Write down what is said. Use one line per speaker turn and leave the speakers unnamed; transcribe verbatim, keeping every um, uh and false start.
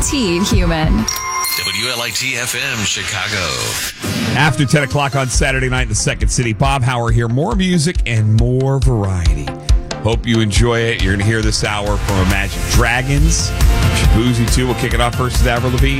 guaranteed human.
W L I T F M Chicago.
After ten o'clock on Saturday night in the Second City, Bob Hauer here. More music and more variety. Hope you enjoy it. You're going to hear this hour from Imagine Dragons. Shabuzi, too. We'll kick it off first with Avril Lavigne.